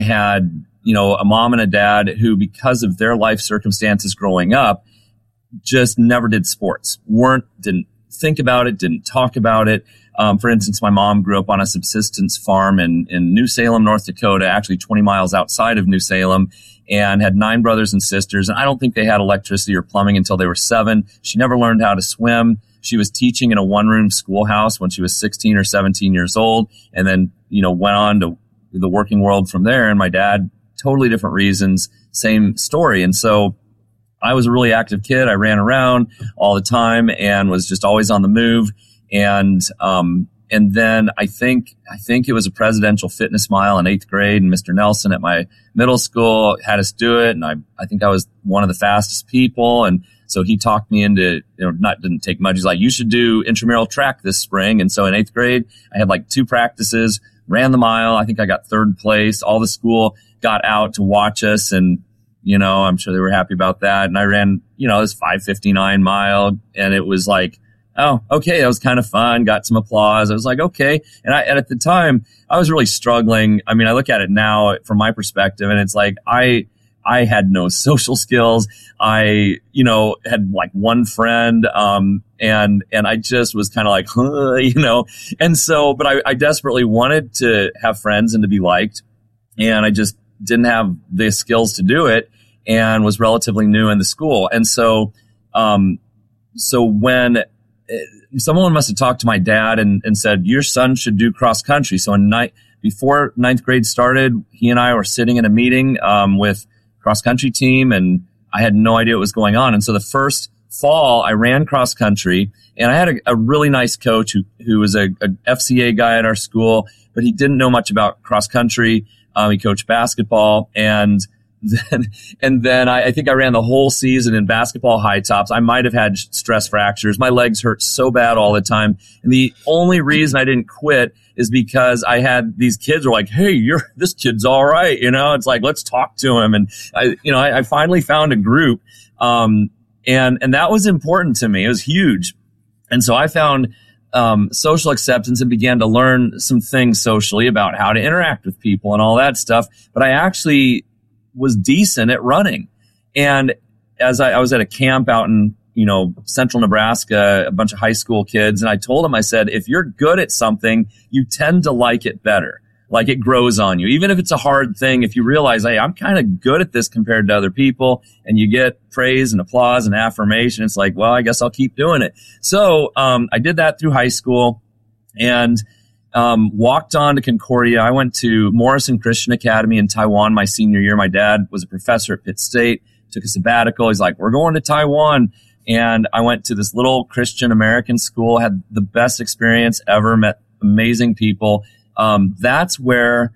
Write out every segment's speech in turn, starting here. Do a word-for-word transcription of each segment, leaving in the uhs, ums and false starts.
had, you know, a mom and a dad who, because of their life circumstances growing up, just never did sports, weren't, didn't think about it, didn't talk about it. Um, for instance, my mom grew up on a subsistence farm in, in New Salem, North Dakota, actually twenty miles outside of New Salem, and had nine brothers and sisters. And I don't think they had electricity or plumbing until they were seven. She never learned how to swim. She was teaching in a one-room schoolhouse when she was sixteen or seventeen years old, and then, you know, went on to the working world from there. And my dad, totally different reasons, same story. And so I was a really active kid. I ran around all the time and was just always on the move. And, um, and then I think, I think it was a presidential fitness mile in eighth grade, and Mister Nelson at my middle school had us do it. And I, I think I was one of the fastest people. And so he talked me into, you know, not, didn't take much. He's like, you should do intramural track this spring. And so in eighth grade, I had like two practices, ran the mile. I think I got third place. All the school got out to watch us, and, you know, I'm sure they were happy about that. And I ran, you know, this five fifty-nine mile, and it was like, oh, okay, that was kind of fun. Got some applause. I was like, okay. And I, and at the time, I was really struggling. I mean, I look at it now from my perspective, and it's like, I, I had no social skills. I, you know, had like one friend, um, and, and I just was kind of like, huh, you know, and so, but I, I desperately wanted to have friends and to be liked. And I just didn't have the skills to do it, and was relatively new in the school. And so, um, so when it, someone must have talked to my dad and, and said, your son should do cross country. So in night, before ninth grade started, he and I were sitting in a meeting, um, with cross country team, and I had no idea what was going on. And so the first fall I ran cross country, and I had a, a really nice coach who, who was a, a F C A guy at our school, but he didn't know much about cross country. Um, he coached basketball, and then, and then I, I think I ran the whole season in basketball high tops. I might have had stress fractures. My legs hurt so bad all the time. And the only reason I didn't quit is because I had these kids were like, hey, you're, this kid's all right. You know, it's like, let's talk to him. And I, you know, I, I finally found a group. Um, and, and that was important to me. It was huge. And so I found, um, social acceptance and began to learn some things socially about how to interact with people and all that stuff. But I actually was decent at running. And as I, I was at a camp out in, you know, central Nebraska, a bunch of high school kids, and I told them, I said, if you're good at something, you tend to like it better. Like, it grows on you. Even if it's a hard thing, if you realize, hey, I'm kind of good at this compared to other people, and you get praise and applause and affirmation, it's like, well, I guess I'll keep doing it. So um, I did that through high school, and um, walked on to Concordia. I went to Morrison Christian Academy in Taiwan my senior year. My dad was a professor at Pitt State, took a sabbatical. He's like, we're going to Taiwan. And I went to this little Christian American school, had the best experience ever, met amazing people. Um, that's where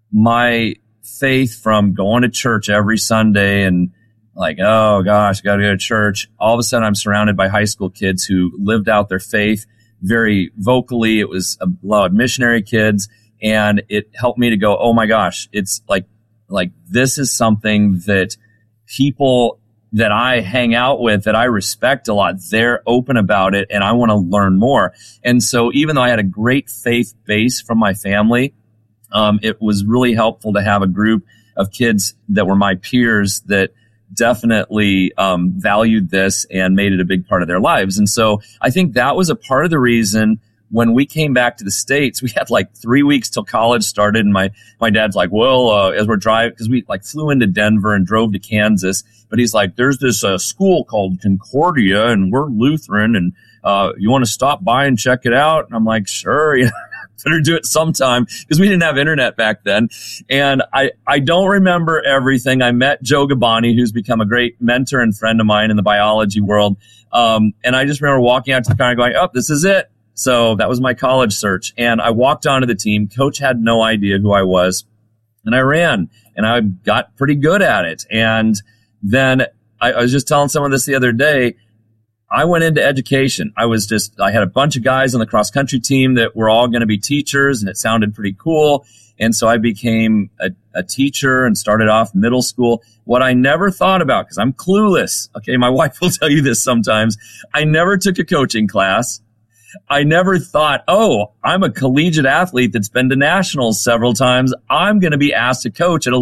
my faith from going to church every Sunday and like, oh gosh, got to go to church. All of a sudden I'm surrounded by high school kids who lived out their faith very vocally. It was a lot of missionary kids, and it helped me to go, oh my gosh, it's like, like this is something that people that I hang out with, that I respect a lot, they're open about it, and I want to learn more. And so even though I had a great faith base from my family, um, it was really helpful to have a group of kids that were my peers that definitely um, valued this and made it a big part of their lives. And so I think that was a part of the reason when we came back to the States, we had like three weeks till college started. And my, my dad's like, well, uh, as we're driving, because we like flew into Denver and drove to Kansas, but he's like, there's this uh, school called Concordia, and we're Lutheran, and uh, you want to stop by and check it out? And I'm like, sure, you know, better do it sometime, because we didn't have internet back then. And I, I don't remember everything. I met Joe Gabani, who's become a great mentor and friend of mine in the biology world. Um, and I just remember walking out to the car and going, oh, this is it. So that was my college search. And I walked onto the team. Coach had no idea who I was. And I ran, and I got pretty good at it. And then I, I was just telling someone this the other day. I went into education. I was just, I had a bunch of guys on the cross country team that were all going to be teachers, and it sounded pretty cool. And so I became a, a teacher and started off middle school. What I never thought about, because I'm clueless. Okay. My wife will tell you this sometimes. I never took a coaching class. I never thought, oh, I'm a collegiate athlete that's been to nationals several times. I'm going to be asked to coach at a